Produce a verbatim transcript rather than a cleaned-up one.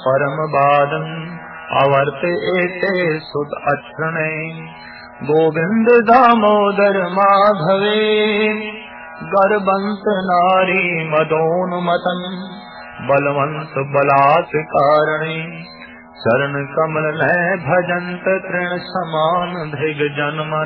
परम बादन आवर्त एते सुत अक्षणे गोविंद दामोदर माधवे गर्बंत नारी मदोन्मतन बलवंत बलात् कारणे चरण कमल नय भजंत तृण समान धृग जन्म